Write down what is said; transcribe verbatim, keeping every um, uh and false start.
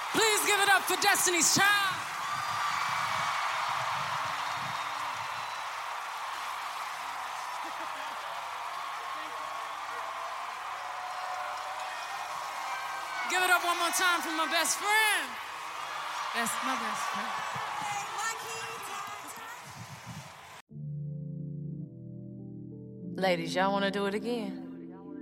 Please give it up for Destiny's Child. Give it up one more time for my best friend. That's my best friend. Ladies, y'all want to do it again?